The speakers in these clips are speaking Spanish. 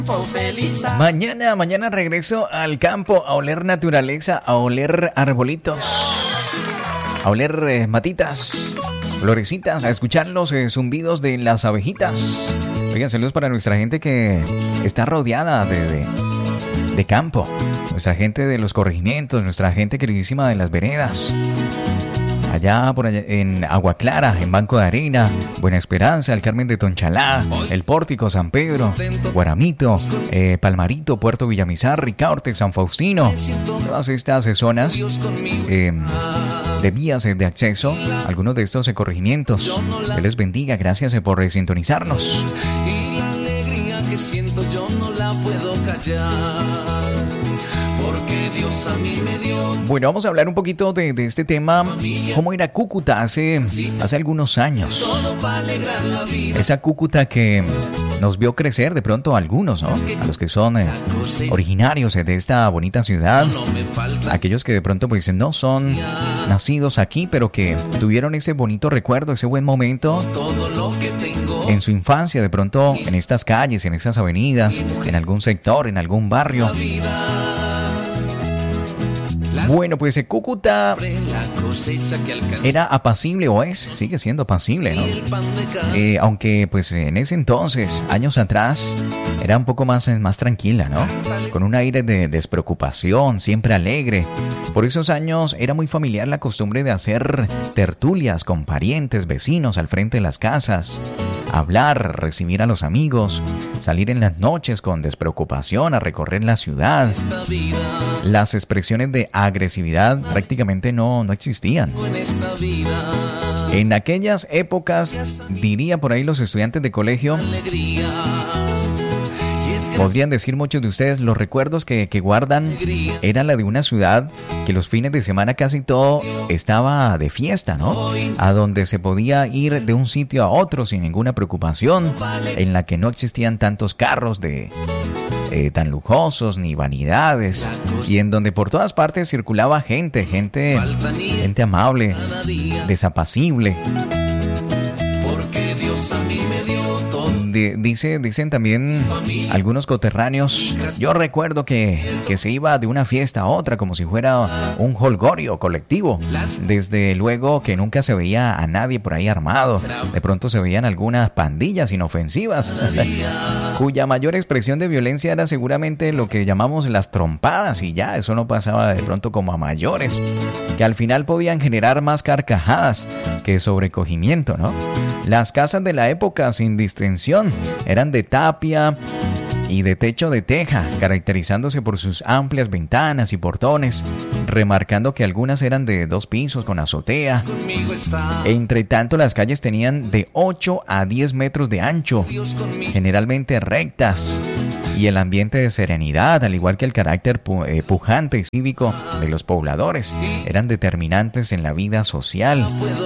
Mañana regreso al campo a oler naturaleza, a oler arbolitos, a oler matitas, florecitas, a escuchar los zumbidos de las abejitas. Oigan, saludos para nuestra gente que está rodeada de campo, nuestra gente de los corregimientos, nuestra gente queridísima de las veredas. Allá por allá en Agua Clara, en Banco de Arena, Buena Esperanza, el Carmen de Tonchalá, El Pórtico, San Pedro, Guaramito, Palmarito, Puerto Villamizar, Ricaurte, San Faustino. Todas estas zonas de vías de acceso, algunos de estos corregimientos. Dios les bendiga, gracias por sintonizarnos. Y la alegría que siento yo no la puedo callar. Porque Dios a mí me dio. Bueno, vamos a hablar un poquito de este tema, cómo era Cúcuta hace algunos años. Esa Cúcuta que nos vio crecer de pronto a algunos, ¿no? A los que son originarios de esta bonita ciudad, aquellos que de pronto pues no son nacidos aquí, pero que tuvieron ese bonito recuerdo, ese buen momento en su infancia, de pronto en estas calles, en estas avenidas, en algún sector, en algún barrio. Bueno, pues Cúcuta era apacible, o sigue siendo apacible, ¿no? Aunque pues en ese entonces, años atrás, era un poco más tranquila, ¿no? Con un aire de despreocupación, siempre alegre. Por esos años era muy familiar la costumbre de hacer tertulias con parientes, vecinos al frente de las casas, hablar, recibir a los amigos, salir en las noches con despreocupación a recorrer la ciudad. Las expresiones de agresividad prácticamente no existían. En aquellas épocas, diría por ahí los estudiantes de colegio, podrían decir muchos de ustedes, los recuerdos que guardan eran la de una ciudad que los fines de semana casi todo estaba de fiesta, ¿no? A donde se podía ir de un sitio a otro sin ninguna preocupación, en la que no existían tantos carros tan lujosos ni vanidades, y en donde por todas partes circulaba gente amable, desapacible. Porque Dios a mí me dio todo. Dicen también algunos coterráneos, yo recuerdo que se iba de una fiesta a otra como si fuera un jolgorio colectivo. Desde luego que nunca se veía a nadie por ahí armado. De pronto se veían algunas pandillas inofensivas cuya mayor expresión de violencia era seguramente lo que llamamos las trompadas, y ya eso no pasaba de pronto como a mayores, que al final podían generar más carcajadas que sobrecogimiento, ¿no? Las casas de la época, sin distinción, eran de tapia y de techo de teja, caracterizándose por sus amplias ventanas y portones, remarcando que algunas eran de 2 pisos con azotea. Entre tanto, las calles tenían de 8 a 10 metros de ancho, generalmente rectas, y el ambiente de serenidad, al igual que el carácter pujante y cívico de los pobladores, eran determinantes en la vida social.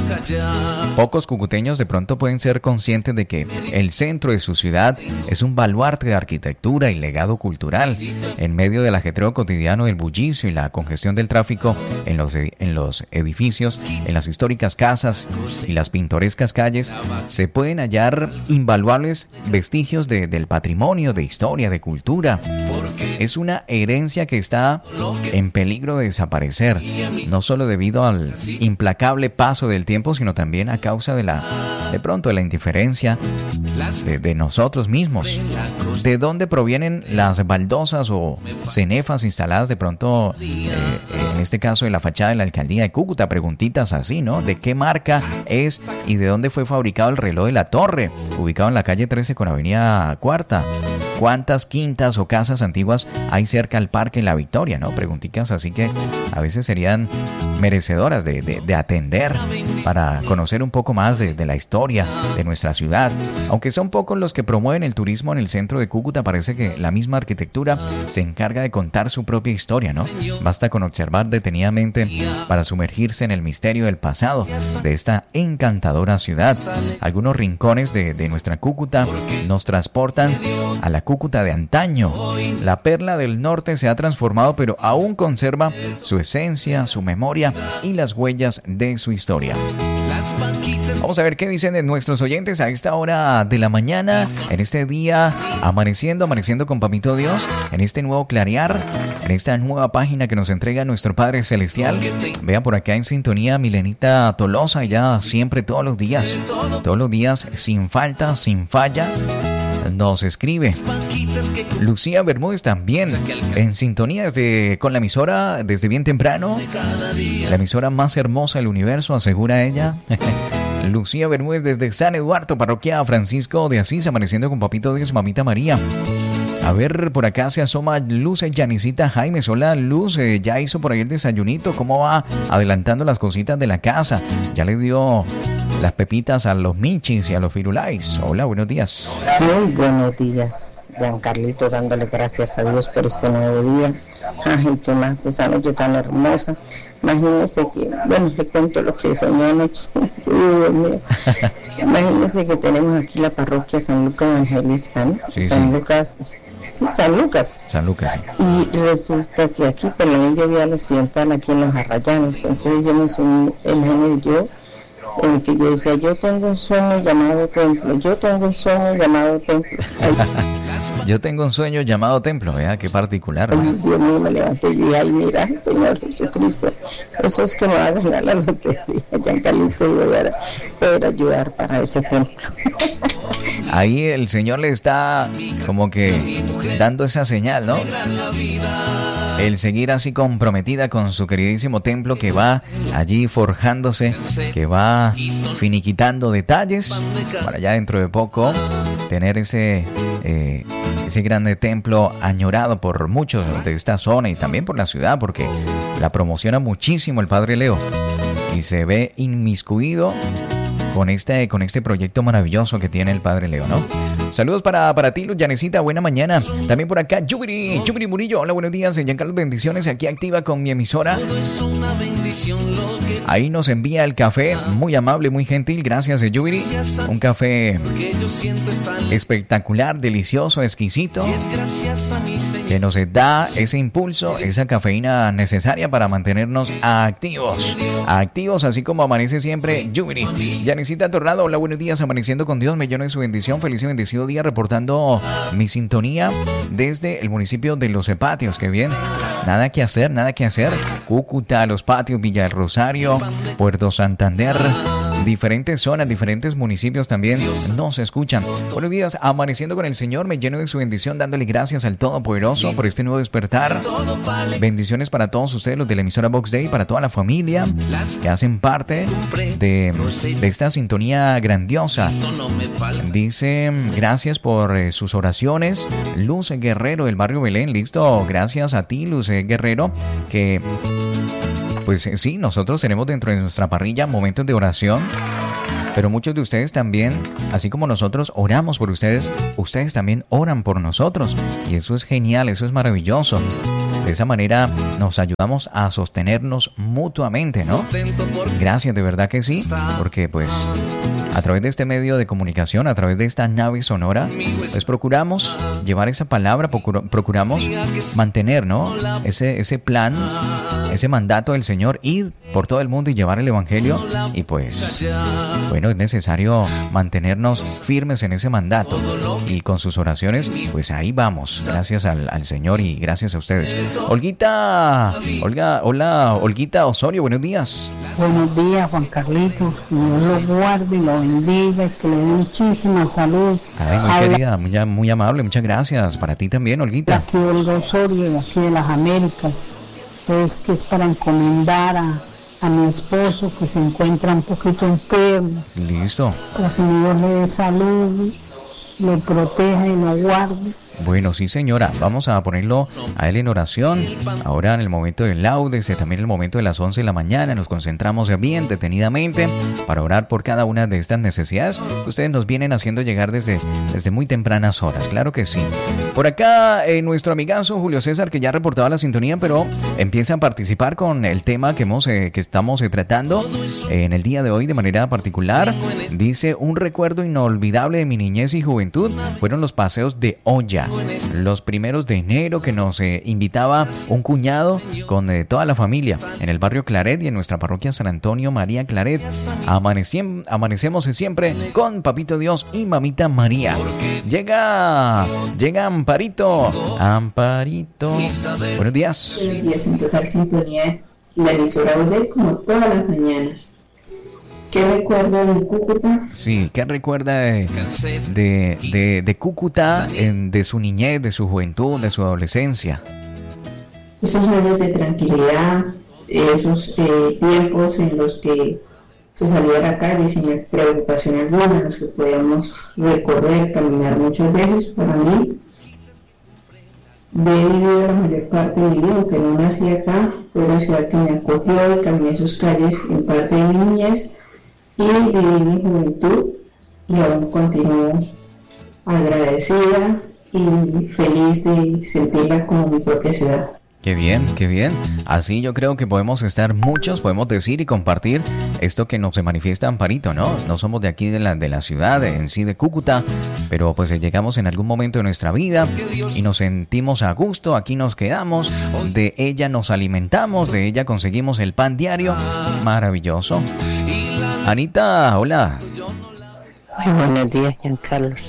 Pocos cucuteños de pronto pueden ser conscientes de que el centro de su ciudad es un baluarte de arquitectura y legado cultural. En medio del ajetreo cotidiano del bullicio y la congestión del tráfico en los edificios, en las históricas casas y las pintorescas calles, se pueden hallar invaluables vestigios del patrimonio, de historia, de cultura. Es una herencia que está en peligro de desaparecer, no solo debido al implacable paso del tiempo, sino también a causa de la indiferencia de nosotros mismos. ¿De dónde provienen las baldosas o cenefas instaladas de pronto, en este caso en la fachada de la alcaldía de Cúcuta? Preguntitas así, ¿no? ¿De qué marca es y de dónde fue fabricado el reloj de la torre, ubicado en la calle 13 con avenida Cuarta? ¿Cuántas quintas o casas antiguas hay cerca al Parque La Victoria, ¿no? Preguntitas así que a veces serían merecedoras de atender para conocer un poco más de la historia de nuestra ciudad. Aunque son pocos los que promueven el turismo en el centro de Cúcuta, parece que la misma arquitectura se encarga de contar su propia historia, ¿no? Basta con observar detenidamente para sumergirse en el misterio del pasado de esta encantadora ciudad. Algunos rincones de nuestra Cúcuta nos transportan a la Cúcuta de antaño. La perla del norte se ha transformado, pero aún conserva su esencia, su memoria y las huellas de su historia. Las banquitas Vamos a ver qué dicen de nuestros oyentes a esta hora de la mañana, en este día, amaneciendo con Papito Dios, en este nuevo clarear, en esta nueva página que nos entrega nuestro Padre Celestial. Vea por acá en sintonía Milenita Tolosa, ya siempre todos los días, sin falta, sin falla, nos escribe. Lucía Bermúdez también en sintonía con la emisora desde bien temprano, la emisora más hermosa del universo, asegura ella. Lucía Bermúdez desde San Eduardo, parroquia Francisco de Asís, amaneciendo con Papito Dios, Mamita María. A ver, por acá se asoma Luz Yanisita Jaimes. Hola, Luz, ya hizo por ahí el desayunito. ¿Cómo va adelantando las cositas de la casa? Ya le dio las pepitas a los michis y a los firulais. Hola, buenos días. Muy buenos días, Giancarlito, dándole gracias a Dios por este nuevo día. Ay, qué más, esa noche tan hermosa. Imagínese que, bueno, le cuento lo que soñé anoche. Dios mío. Imagínese que tenemos aquí la parroquia San Lucas Evangelista, ¿no? Sí, San Lucas. Sí, San Lucas. San Lucas, sí. Y resulta que aquí, por lo menos yo vi a los sientan aquí en los Arrayanes. Entonces yo me soñé, en el que yo decía, yo tengo un sueño llamado templo, yo tengo un sueño llamado templo. Yo tengo un sueño llamado templo, vea qué particular. Ay, Dios mío, me levanté y dije, ay, mira, Señor Jesucristo, eso es que me va a ganar la lotería, Giancarlito, y voy a poder ayudar para ese templo. Ahí el Señor le está como que dando esa señal, ¿no? El seguir así comprometida con su queridísimo templo que va allí forjándose, que va finiquitando detalles para ya dentro de poco tener ese grande templo añorado por muchos de esta zona y también por la ciudad, porque la promociona muchísimo el Padre Leo y se ve inmiscuido con este proyecto maravilloso que tiene el Padre Leo, ¿no? Saludos para ti, Luz Yanesita, buena mañana. También por acá, Yubiri Murillo, hola, buenos días, Giancarlo, bendiciones, aquí activa con mi emisora. Ahí nos envía el café, muy amable, muy gentil, gracias, Yubiri. Un café espectacular, delicioso, exquisito, que nos da ese impulso, esa cafeína necesaria para mantenernos activos, así como amanece siempre Yubiri. Yanesita Tornado, hola, buenos días, amaneciendo con Dios, me lleno de su bendición, feliz y bendecido día, reportando mi sintonía desde el municipio de Los Patios. Qué bien, nada que hacer, Cúcuta, Los Patios, Villa del Rosario, Puerto Santander, diferentes zonas, diferentes municipios también nos escuchan. Buenos días, amaneciendo con el Señor, me lleno de su bendición, dándole gracias al Todopoderoso por este nuevo despertar. Bendiciones para todos ustedes, los de la emisora Box Day, para toda la familia que hacen parte de esta sintonía grandiosa. Dice, gracias por sus oraciones. Luz Guerrero del barrio Belén, listo, gracias a ti, Luz Guerrero, que pues sí, nosotros tenemos dentro de nuestra parrilla momentos de oración, pero muchos de ustedes también, así como nosotros oramos por ustedes, ustedes también oran por nosotros, y eso es genial, eso es maravilloso. De esa manera nos ayudamos a sostenernos mutuamente, ¿no? Gracias, de verdad que sí, porque pues a través de este medio de comunicación, a través de esta nave sonora, pues procuramos llevar esa palabra, procuramos mantener, ¿no? Ese plan, ese mandato del Señor, ir por todo el mundo y llevar el Evangelio, y pues, bueno, es necesario mantenernos firmes en ese mandato, y con sus oraciones, pues ahí vamos, gracias al Señor y gracias a ustedes. Hola, Olguita Osorio, buenos días. Buenos días, Juan Carlitos, Dios lo guarde y lo bendiga, que le dé muchísima salud. Ay, muy querida, muy amable, muchas gracias. Para ti también, Olguita. Aquí Olga Osorio, de aquí de las Américas, pues que es para encomendar a mi esposo que se encuentra un poquito enfermo. Listo. Para que Dios le dé salud, lo proteja y lo guarde. Bueno, sí, señora, vamos a ponerlo a él en oración. Ahora en el momento del laudes, también en el momento de las 11 de la mañana, nos concentramos bien detenidamente para orar por cada una de estas necesidades que ustedes nos vienen haciendo llegar desde muy tempranas horas. Claro que sí. Por acá, nuestro amigazo Julio César, que ya reportaba la sintonía, pero empieza a participar con el tema que estamos tratando en el día de hoy de manera particular. Dice, un recuerdo inolvidable de mi niñez y juventud fueron los paseos de olla. Los primeros de enero que nos invitaba un cuñado con toda la familia en el barrio Claret y en nuestra parroquia San Antonio María Claret. Amanecemos siempre con Papito Dios y Mamita María. Llega Amparito. Buenos días. Buenos días, en total sintonía. La emisora Odel como todas las mañanas. ¿Qué recuerda de Cúcuta? Sí, ¿qué recuerda de Cúcuta, de su niñez, de su juventud, de su adolescencia? Esos años de tranquilidad, esos tiempos en los que se salía a la calle sin preocupación alguna, en los que podíamos recorrer, caminar muchas veces. Para mí, he vivido la mayor parte de mi vida, aunque no nací acá, fue la ciudad que me acogió y caminé sus calles en parte de mi niñez. Y viví mi juventud y aún continúo agradecida y feliz de sentirla como mi propia ciudad. Qué bien, qué bien. Así yo creo que podemos estar muchos, podemos decir y compartir esto que nos se manifiesta Amparito, ¿no? No somos de aquí de la ciudad, en sí de Cúcuta, pero pues llegamos en algún momento de nuestra vida y nos sentimos a gusto, aquí nos quedamos, de ella nos alimentamos, de ella conseguimos el pan diario. Maravilloso. Anita, hola. Muy buenos días, Giancarlos.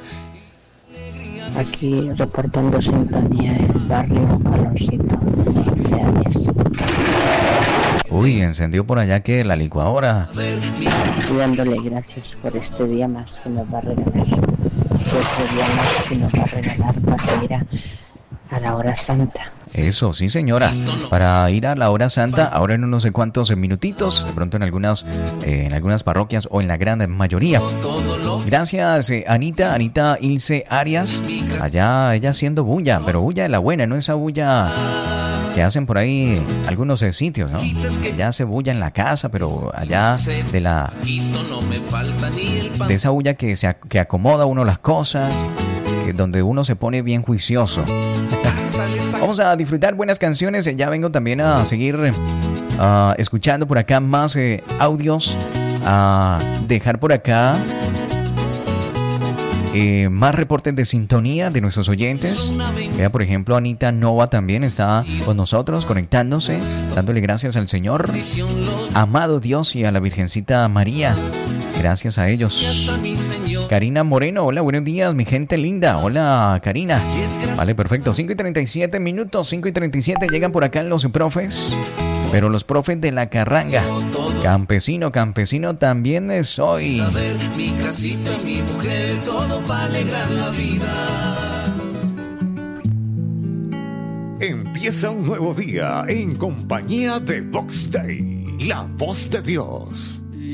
Aquí reportando sintonía del barrio Aloncito, Arias. Uy, encendió por allá que la licuadora. Y dándole gracias por este día más que nos va a regalar. Otro día más que nos va a regalar para ir a la hora santa. Eso, sí señora, para ir a la hora santa, ahora en no sé cuántos minutitos, de pronto en algunas parroquias o en la gran mayoría. Gracias Anita Ilse Arias, allá ella haciendo bulla, pero bulla de la buena, no esa bulla que hacen por ahí algunos sitios, ¿no? Ella hace bulla en la casa, pero allá de esa bulla que acomoda uno las cosas, donde uno se pone bien juicioso. Vamos a disfrutar buenas canciones. Ya vengo también a seguir escuchando por acá más audios. A dejar por acá más reportes de sintonía de nuestros oyentes. Vea, por ejemplo, Anita Nova también está con nosotros, conectándose, dándole gracias al Señor, amado Dios, y a la Virgencita María. Gracias a ellos. Karina Moreno, hola, buenos días, mi gente linda. Hola, Karina. Vale, perfecto. 5:37 minutos, 5:37. Llegan por acá los profes, pero los profes de la carranga. Campesino también soy. Mi casita, mi mujer, todo para alegrar la vida. Empieza un nuevo día en compañía de Vox Day, la voz de Dios.